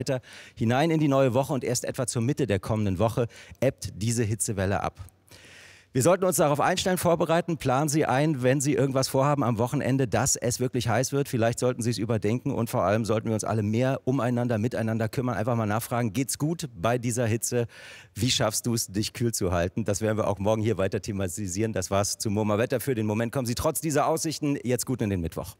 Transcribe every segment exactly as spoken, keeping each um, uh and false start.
hinein in die neue Woche und erst etwa zur Mitte der kommenden Woche ebbt diese Hitzewelle ab. Wir sollten uns darauf einstellen, vorbereiten, planen Sie ein, wenn Sie irgendwas vorhaben am Wochenende, dass es wirklich heiß wird. Vielleicht sollten Sie es überdenken und vor allem sollten wir uns alle mehr umeinander, miteinander kümmern. Einfach mal nachfragen, geht's gut bei dieser Hitze? Wie schaffst du es, dich kühl zu halten? Das werden wir auch morgen hier weiter thematisieren. Das war's zum MoMA Wetter. Für den Moment kommen Sie trotz dieser Aussichten jetzt gut in den Mittwoch.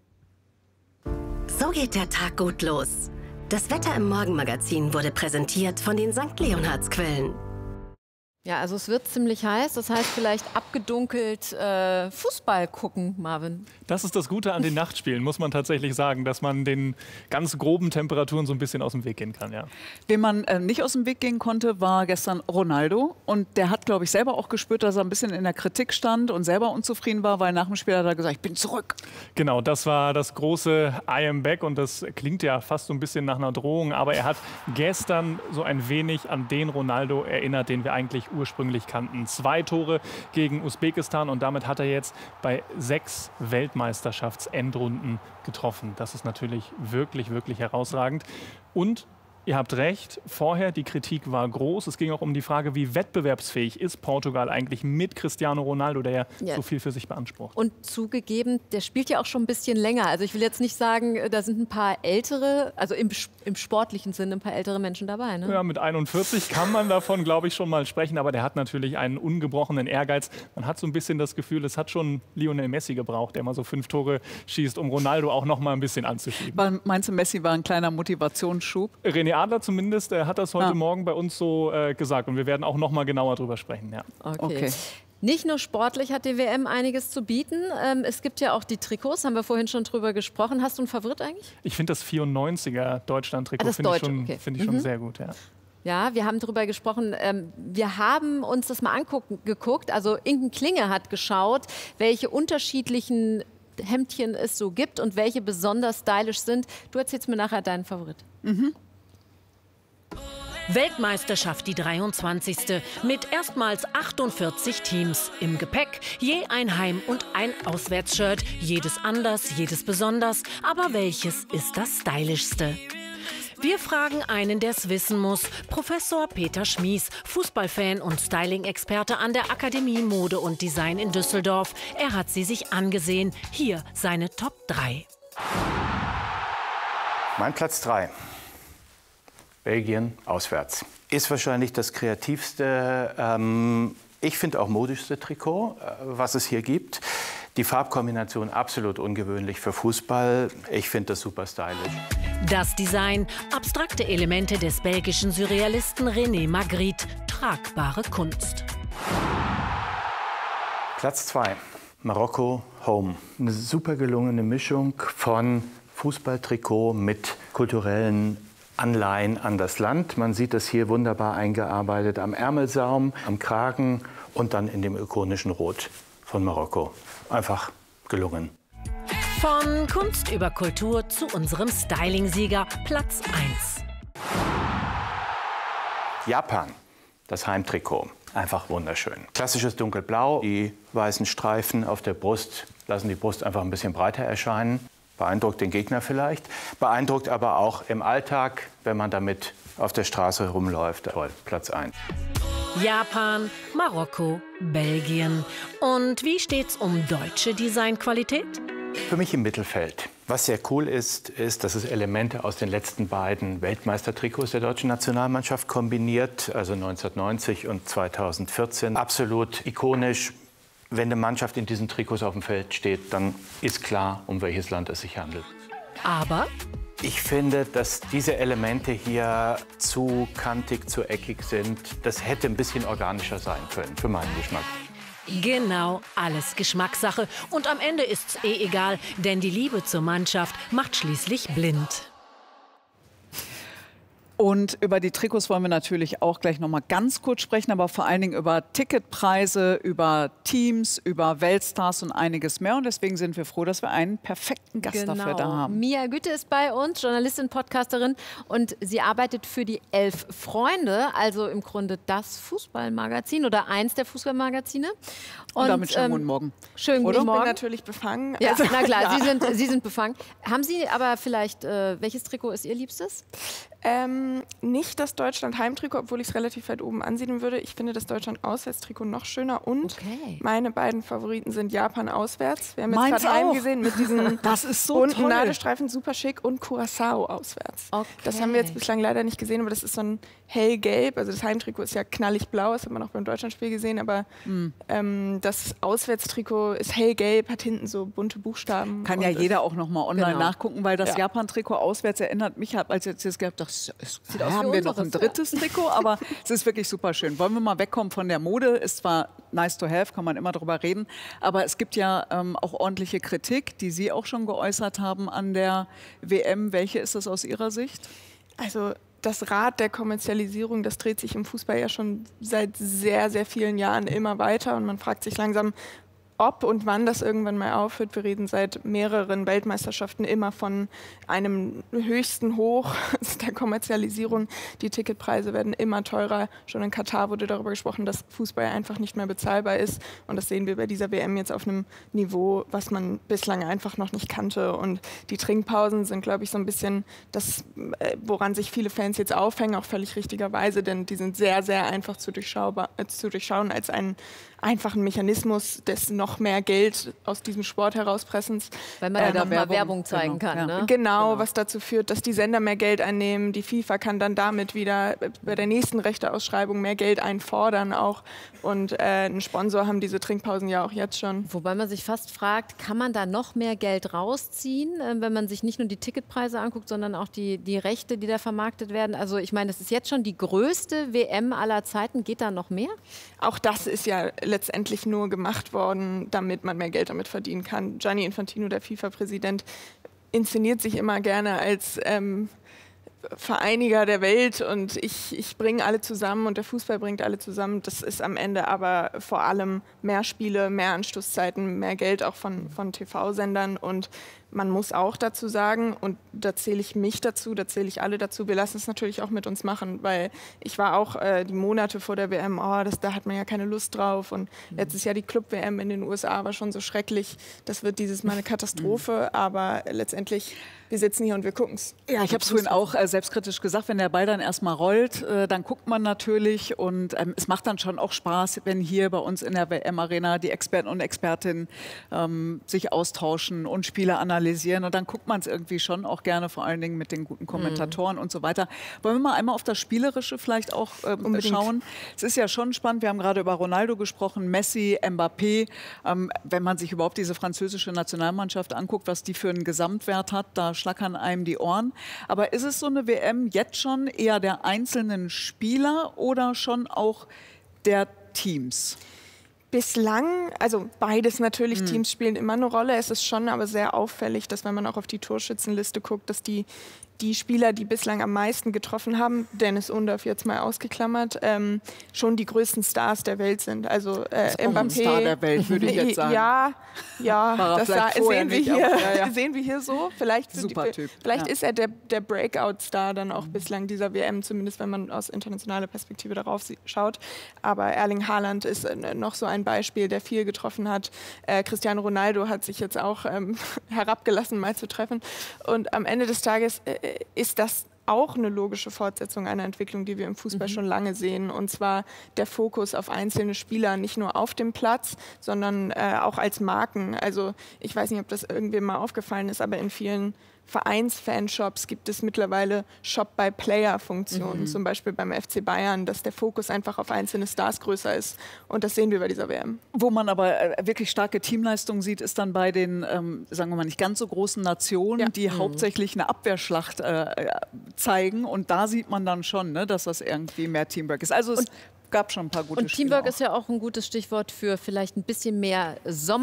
So geht der Tag gut los. Das Wetter im Morgenmagazin wurde präsentiert von den Sankt Leonhards-Quellen. Ja, also es wird ziemlich heiß. Das heißt vielleicht abgedunkelt äh, Fußball gucken, Marvin. Das ist das Gute an den Nachtspielen, muss man tatsächlich sagen, dass man den ganz groben Temperaturen so ein bisschen aus dem Weg gehen kann. Ja. Wem man äh, nicht aus dem Weg gehen konnte, war gestern Ronaldo. Und der hat, glaube ich, selber auch gespürt, dass er ein bisschen in der Kritik stand und selber unzufrieden war, weil nach dem Spiel hat er gesagt, ich bin zurück. Genau, das war das große I am back und das klingt ja fast so ein bisschen nach einer Drohung. Aber er hat gestern so ein wenig an den Ronaldo erinnert, den wir eigentlich ursprünglich kannten. Zwei Tore gegen Usbekistan und damit hat er jetzt bei sechs Weltmeisterschaftsendrunden getroffen. Das ist natürlich wirklich, wirklich herausragend. Und ihr habt recht, vorher die Kritik war groß. Es ging auch um die Frage, wie wettbewerbsfähig ist Portugal eigentlich mit Cristiano Ronaldo, der ja, ja so viel für sich beansprucht. Und zugegeben, der spielt ja auch schon ein bisschen länger. Also ich will jetzt nicht sagen, da sind ein paar ältere, also im, im sportlichen Sinne ein paar ältere Menschen dabei. Ne? Ja, mit einundvierzig kann man davon, glaube ich, schon mal sprechen. Aber der hat natürlich einen ungebrochenen Ehrgeiz. Man hat so ein bisschen das Gefühl, es hat schon Lionel Messi gebraucht, der mal so fünf Tore schießt, um Ronaldo auch noch mal ein bisschen anzuschieben. Meinst du, Messi war ein kleiner Motivationsschub? René Adler zumindest, er hat das heute ah. Morgen bei uns so äh, gesagt. Und wir werden auch noch mal genauer drüber sprechen. Ja. Okay. okay. Nicht nur sportlich hat die W M einiges zu bieten. Ähm, es gibt ja auch die Trikots, haben wir vorhin schon drüber gesprochen. Hast du einen Favorit eigentlich? Ich finde das vierundneunziger Deutschland-Trikot ah, finde ich schon, okay. find ich schon mhm. sehr gut. Ja. Ja, wir haben darüber gesprochen. Ähm, wir haben uns das mal angeguckt. Also Inken Klinge hat geschaut, welche unterschiedlichen Hemdchen es so gibt und welche besonders stylisch sind. Du erzählst mir nachher deinen Favorit. Mhm. Weltmeisterschaft die dreiundzwanzigste mit erstmals achtundvierzig Teams im Gepäck, je ein Heim- und ein Auswärtsshirt, jedes anders, jedes besonders, aber welches ist das stylischste? Wir fragen einen, der es wissen muss, Professor Peter Schmies, Fußballfan und Styling-Experte an der Akademie Mode und Design in Düsseldorf. Er hat sie sich angesehen. Hier seine Top drei. Mein Platz drei. Belgien auswärts. Ist wahrscheinlich das kreativste, ähm, ich finde auch modischste Trikot, äh, was es hier gibt. Die Farbkombination absolut ungewöhnlich für Fußball. Ich finde das super stylisch. Das Design, abstrakte Elemente des belgischen Surrealisten René Magritte, tragbare Kunst. Platz zwei. Marokko Home. Eine super gelungene Mischung von Fußballtrikot mit kulturellen Anleihen an das Land. Man sieht das hier wunderbar eingearbeitet am Ärmelsaum, am Kragen und dann in dem ikonischen Rot von Marokko. Einfach gelungen. Von Kunst über Kultur zu unserem Styling-Sieger, Platz eins. Japan, das Heimtrikot. Einfach wunderschön. Klassisches Dunkelblau, die weißen Streifen auf der Brust lassen die Brust einfach ein bisschen breiter erscheinen. Beeindruckt den Gegner vielleicht, beeindruckt aber auch im Alltag, wenn man damit auf der Straße rumläuft. Toll, Platz eins. Japan, Marokko, Belgien. Und wie steht's um deutsche Designqualität? Für mich im Mittelfeld. Was sehr cool ist, ist, dass es Elemente aus den letzten beiden Weltmeistertrikots der deutschen Nationalmannschaft kombiniert, also neunzehnhundertneunzig und zweitausendvierzehn. Absolut ikonisch. Wenn eine Mannschaft in diesen Trikots auf dem Feld steht, dann ist klar, um welches Land es sich handelt. Aber ich finde, dass diese Elemente hier zu kantig, zu eckig sind. Das hätte ein bisschen organischer sein können, für meinen Geschmack. Genau, alles Geschmackssache. Und am Ende ist's eh egal, denn die Liebe zur Mannschaft macht schließlich blind. Und über die Trikots wollen wir natürlich auch gleich noch mal ganz kurz sprechen, aber vor allen Dingen über Ticketpreise, über Teams, über Weltstars und einiges mehr. Und deswegen sind wir froh, dass wir einen perfekten Gast genau. dafür da haben. Mia Güte ist bei uns, Journalistin, Podcasterin, und sie arbeitet für die Elf Freunde, also im Grunde das Fußballmagazin oder eins der Fußballmagazine. Und, und damit schönen guten Morgen. Schönen Oder? guten Morgen. Ich bin natürlich befangen. Ja, also, na klar, ja. Sie, sind, Sie sind befangen. Haben Sie aber vielleicht, äh, welches Trikot ist Ihr Liebstes? Ähm, nicht das Deutschland-Heimtrikot, obwohl ich es relativ weit oben ansiedeln würde. Ich finde das Deutschland-Auswärtstrikot noch schöner. Und okay. meine beiden Favoriten sind Japan auswärts. Wir haben jetzt Meins gerade Heim auch. gesehen mit diesen Das ist so bunten toll. Nadelstreifen, super schick. Und Curacao auswärts. Okay. Das haben wir jetzt bislang leider nicht gesehen, aber das ist so ein hellgelb. Also das Heimtrikot ist ja knallig blau, das hat man auch beim Deutschlandspiel gesehen. Aber mm. ähm, das Auswärtstrikot ist hellgelb, hat hinten so bunte Buchstaben. Kann ja jeder auch noch mal online genau. nachgucken, weil das Ja. Japan-Trikot auswärts erinnert mich, als ich jetzt gehabt habe, das Sieht aus haben wie wir noch ein unseres, drittes Trikot, aber es ist wirklich super schön. Wollen wir mal wegkommen von der Mode? Ist zwar nice to have, kann man immer drüber reden, aber es gibt ja ähm, auch ordentliche Kritik, die Sie auch schon geäußert haben an der W M. Welche ist das aus Ihrer Sicht? Also das Rad der Kommerzialisierung, das dreht sich im Fußball ja schon seit sehr, sehr vielen Jahren immer weiter und man fragt sich langsam, ob und wann das irgendwann mal aufhört. Wir reden seit mehreren Weltmeisterschaften immer von einem höchsten Hoch der Kommerzialisierung. Die Ticketpreise werden immer teurer. Schon in Katar wurde darüber gesprochen, dass Fußball einfach nicht mehr bezahlbar ist. Und das sehen wir bei dieser W M jetzt auf einem Niveau, was man bislang einfach noch nicht kannte. Und die Trinkpausen sind, glaube ich, so ein bisschen das, woran sich viele Fans jetzt aufhängen, auch völlig richtigerweise, denn die sind sehr, sehr einfach zu, durchschaubar, äh, zu durchschauen als einen einfachen Mechanismus des noch mehr Geld aus diesem Sport herauspressens. Weil man ja Ähm, noch mal Werbung, Werbung zeigen genau, kann. ja. Ne? Genau, Genau. was dazu führt, dass die Sender mehr Geld einnehmen. Die FIFA kann dann damit wieder bei der nächsten Rechteausschreibung mehr Geld einfordern auch. Und äh, einen Sponsor haben diese Trinkpausen ja auch jetzt schon. Wobei man sich fast fragt, kann man da noch mehr Geld rausziehen, äh, wenn man sich nicht nur die Ticketpreise anguckt, sondern auch die, die Rechte, die da vermarktet werden? Also ich meine, das ist jetzt schon die größte W M aller Zeiten. Geht da noch mehr? Auch das ist ja letztendlich nur gemacht worden, damit man mehr Geld damit verdienen kann. Gianni Infantino, der FIFA-Präsident, inszeniert sich immer gerne als ähm, Vereiniger der Welt und ich, ich bringe alle zusammen und der Fußball bringt alle zusammen. Das ist am Ende aber vor allem mehr Spiele, mehr Anstoßzeiten, mehr Geld auch von, von T V-Sendern und man muss auch dazu sagen, und da zähle ich mich dazu, da zähle ich alle dazu, wir lassen es natürlich auch mit uns machen, weil ich war auch äh, die Monate vor der W M, oh, das, da hat man ja keine Lust drauf und mhm. letztes Jahr die Club-W M in den U S A war schon so schrecklich, das wird dieses Mal eine Katastrophe, mhm. aber letztendlich, wir sitzen hier und wir gucken es. Ja, ich habe es vorhin auch äh, selbstkritisch gesagt, wenn der Ball dann erstmal rollt, äh, dann guckt man natürlich und ähm, es macht dann schon auch Spaß, wenn hier bei uns in der W M-Arena die Experten und Expertinnen ähm, sich austauschen und Spiele analysieren. Und dann guckt man es irgendwie schon auch gerne, vor allen Dingen mit den guten Kommentatoren mhm. und so weiter. Wollen wir mal einmal auf das Spielerische vielleicht auch äh, schauen? Es ist ja schon spannend, wir haben gerade über Ronaldo gesprochen, Messi, Mbappé. Ähm, wenn man sich überhaupt diese französische Nationalmannschaft anguckt, was die für einen Gesamtwert hat, da schlackern einem die Ohren. Aber ist es so eine W M jetzt schon eher der einzelnen Spieler oder schon auch der Teams? Bislang, also beides natürlich, mhm. Teams spielen immer eine Rolle. Es ist schon aber sehr auffällig, dass wenn man auch auf die Torschützenliste guckt, dass die, die Spieler, die bislang am meisten getroffen haben, Dennis Undorf jetzt mal ausgeklammert, ähm, schon die größten Stars der Welt sind. Also äh, ist auch ein Star der Welt, würde ich jetzt sagen. Ja, ja das sah, sehen, wir nicht, hier, ja, ja. sehen wir hier so. Vielleicht, Super die, Typ. vielleicht ja. ist er der, der Breakout-Star dann auch mhm. bislang dieser W M, zumindest wenn man aus internationaler Perspektive darauf schaut. Aber Erling Haaland ist äh, noch so ein Beispiel, der viel getroffen hat. Äh, Cristiano Ronaldo hat sich jetzt auch ähm, herabgelassen, mal zu treffen. Und am Ende des Tages äh, ist das auch eine logische Fortsetzung einer Entwicklung, die wir im Fußball mhm. schon lange sehen. Und zwar der Fokus auf einzelne Spieler, nicht nur auf dem Platz, sondern äh, auch als Marken. Also ich weiß nicht, ob das irgendwem mal aufgefallen ist, aber in vielen Vereinsfanshops gibt es mittlerweile Shop-by-Player-Funktionen, mhm. zum Beispiel beim F C Bayern, dass der Fokus einfach auf einzelne Stars größer ist. Und das sehen wir bei dieser W M. Wo man aber wirklich starke Teamleistung sieht, ist dann bei den, ähm, sagen wir mal, nicht ganz so großen Nationen, ja. die mhm. hauptsächlich eine Abwehrschlacht äh, zeigen. Und da sieht man dann schon, ne, dass das irgendwie mehr Teamwork ist. Also es Und gab schon ein paar gute Und Teamwork Spiele ist ja auch ein gutes Stichwort für vielleicht ein bisschen mehr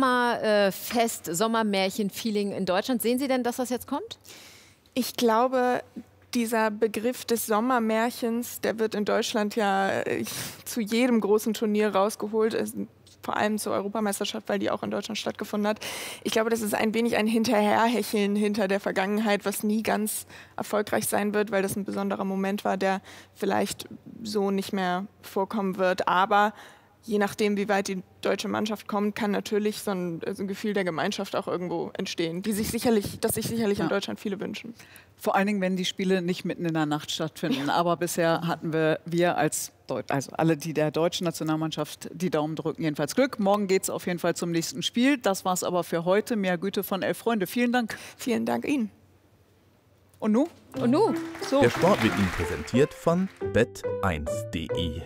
Sommerfest, Sommermärchen-Feeling in Deutschland. Sehen Sie denn, dass das jetzt kommt? Ich glaube, dieser Begriff des Sommermärchens, der wird in Deutschland ja äh, zu jedem großen Turnier rausgeholt. Es, vor allem zur Europameisterschaft, weil die auch in Deutschland stattgefunden hat. Ich glaube, das ist ein wenig ein Hinterherhecheln hinter der Vergangenheit, was nie ganz erfolgreich sein wird, weil das ein besonderer Moment war, der vielleicht so nicht mehr vorkommen wird. Aber je nachdem, wie weit die deutsche Mannschaft kommt, kann natürlich so ein, so ein Gefühl der Gemeinschaft auch irgendwo entstehen, die sich sicherlich, das sich sicherlich ja. in Deutschland viele wünschen. Vor allen Dingen, wenn die Spiele nicht mitten in der Nacht stattfinden. Aber bisher hatten wir, wir als Deut also alle, die der deutschen Nationalmannschaft die Daumen drücken, jedenfalls Glück. Morgen geht es auf jeden Fall zum nächsten Spiel. Das war es aber für heute. Mehr Güte von Elf Freunde. Vielen Dank. Vielen Dank Ihnen. Und nu? Und nu? So. Der Sport wird Ihnen präsentiert von bet eins punkt de.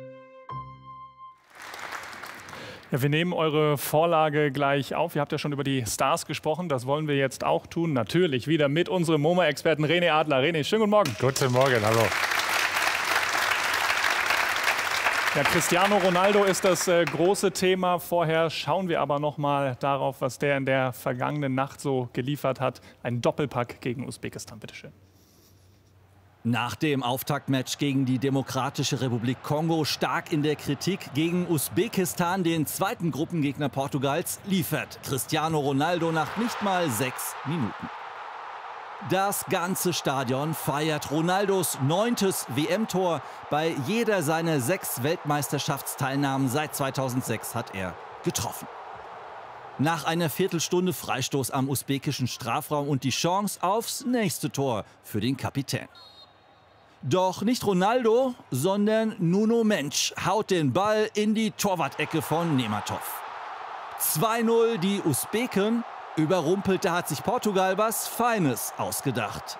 Ja, wir nehmen eure Vorlage gleich auf. Ihr habt ja schon über die Stars gesprochen. Das wollen wir jetzt auch tun. Natürlich wieder mit unserem MoMA-Experten René Adler. René, schönen guten Morgen. Guten Morgen, hallo. Ja, Cristiano Ronaldo ist das äh, große Thema. Vorher schauen wir aber noch mal darauf, was der in der vergangenen Nacht so geliefert hat. Ein Doppelpack gegen Usbekistan, bitteschön. Nach dem Auftaktmatch gegen die Demokratische Republik Kongo stark in der Kritik gegen Usbekistan, den zweiten Gruppengegner Portugals, liefert Cristiano Ronaldo nach nicht mal sechs Minuten. Das ganze Stadion feiert Ronaldos neuntes W M-Tor. Bei jeder seiner sechs Weltmeisterschaftsteilnahmen seit zweitausendsechs hat er getroffen. Nach einer Viertelstunde Freistoß am usbekischen Strafraum und die Chance aufs nächste Tor für den Kapitän. Doch nicht Ronaldo, sondern Nuno Mensch haut den Ball in die Torwart-Ecke von Nematov. zwei null, die Usbeken. Überrumpelt, da hat sich Portugal was Feines ausgedacht.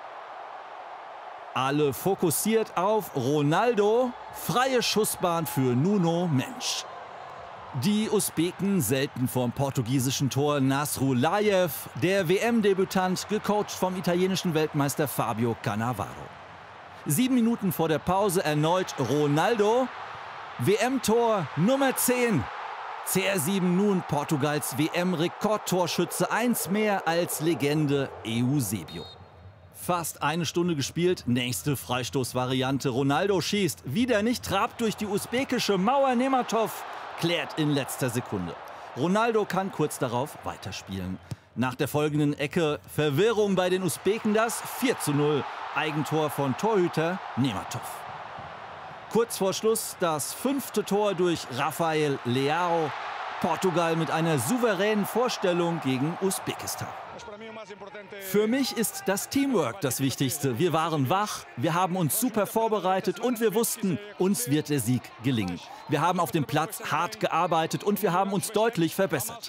Alle fokussiert auf Ronaldo. Freie Schussbahn für Nuno Mensch. Die Usbeken selten vom portugiesischen Tor Nasrullayev, der W M-Debütant, gecoacht vom italienischen Weltmeister Fabio Cannavaro. Sieben Minuten vor der Pause erneut Ronaldo. W M-Tor Nummer zehn. C R sieben nun Portugals W M-Rekordtorschütze, eins mehr als Legende Eusebio. Fast eine Stunde gespielt, nächste Freistoßvariante. Ronaldo schießt, wieder nicht, trabt durch die usbekische Mauer. Nematov klärt in letzter Sekunde. Ronaldo kann kurz darauf weiterspielen. Nach der folgenden Ecke Verwirrung bei den Usbeken, das vier zu null. Eigentor von Torhüter Nematov. Kurz vor Schluss das fünfte Tor durch Rafael Leao. Portugal mit einer souveränen Vorstellung gegen Usbekistan. Für mich ist das Teamwork das Wichtigste. Wir waren wach, wir haben uns super vorbereitet und wir wussten, uns wird der Sieg gelingen. Wir haben auf dem Platz hart gearbeitet und wir haben uns deutlich verbessert.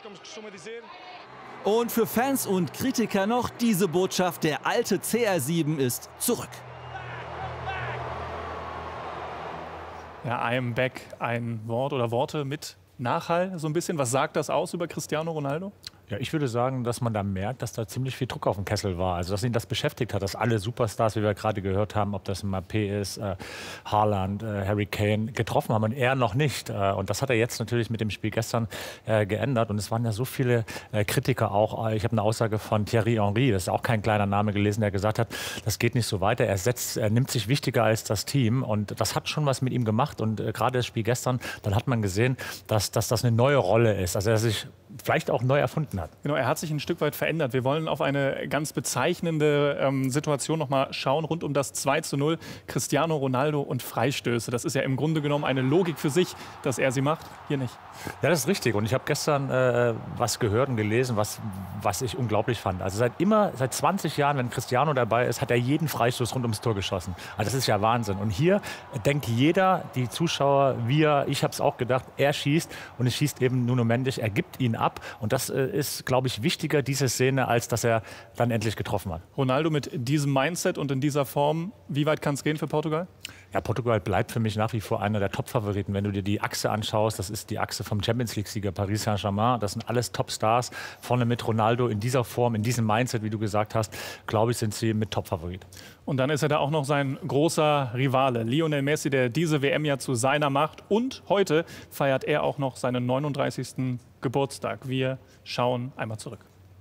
Und für Fans und Kritiker noch diese Botschaft: Der alte C R sieben ist zurück. Ja, I am back, ein Wort oder Worte mit Nachhall so ein bisschen. Was sagt das aus über Cristiano Ronaldo? Ja, ich würde sagen, dass man da merkt, dass da ziemlich viel Druck auf dem Kessel war. Also, dass ihn das beschäftigt hat, dass alle Superstars, wie wir gerade gehört haben, ob das Mbappé ist, äh, Haaland, äh, Harry Kane, getroffen haben und er noch nicht. Äh, und das hat er jetzt natürlich mit dem Spiel gestern äh, geändert. Und es waren ja so viele äh, Kritiker auch. Äh, ich habe eine Aussage von Thierry Henry, das ist auch kein kleiner Name, gelesen, der gesagt hat, das geht nicht so weiter. Er, setzt, er nimmt sich wichtiger als das Team. Und das hat schon was mit ihm gemacht. Und äh, gerade das Spiel gestern, dann hat man gesehen, dass, dass das eine neue Rolle ist. Also er sich vielleicht auch neu erfunden hat. Genau, er hat sich ein Stück weit verändert. Wir wollen auf eine ganz bezeichnende ähm, Situation noch mal schauen, rund um das zwei zu null. Cristiano Ronaldo und Freistöße. Das ist ja im Grunde genommen eine Logik für sich, dass er sie macht. Hier nicht. Ja, das ist richtig. Und ich habe gestern äh, was gehört und gelesen, was, was ich unglaublich fand. Also seit immer, seit zwanzig Jahren, wenn Cristiano dabei ist, hat er jeden Freistoß rund ums Tor geschossen. Also das ist ja Wahnsinn. Und hier denkt jeder, die Zuschauer, wir, ich habe es auch gedacht, er schießt und es schießt eben Nuno Mendes, er gibt ihn ab. Und das äh, ist, glaube ich, wichtiger, diese Szene, als dass er dann endlich getroffen hat. Ronaldo mit diesem Mindset und in dieser Form, wie weit kann es gehen für Portugal? Ja, Portugal bleibt für mich nach wie vor einer der Top-Favoriten. Wenn du dir die Achse anschaust, das ist die Achse vom Champions-League-Sieger Paris Saint-Germain. Das sind alles Top-Stars. Vorne mit Ronaldo in dieser Form, in diesem Mindset, wie du gesagt hast, glaube ich, sind sie mit Top-Favorit. Und dann ist er da auch noch sein großer Rivale, Lionel Messi, der diese W M ja zu seiner macht. Und heute feiert er auch noch seinen neununddreißigsten Geburtstag. Wir schauen einmal zurück.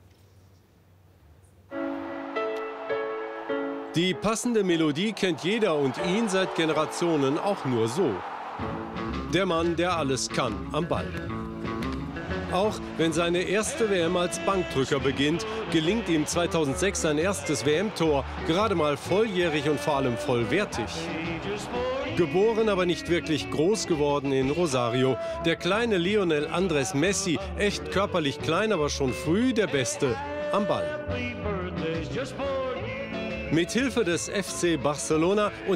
Die passende Melodie kennt jeder und ihn seit Generationen auch nur so. Der Mann, der alles kann am Ball. Auch wenn seine erste W M als Bankdrücker beginnt, gelingt ihm zweitausendsechs sein erstes W M-Tor, gerade mal volljährig und vor allem vollwertig. Geboren, aber nicht wirklich groß geworden in Rosario. Der kleine Lionel Andrés Messi, echt körperlich klein, aber schon früh der Beste am Ball. Mit Hilfe des F C Barcelona und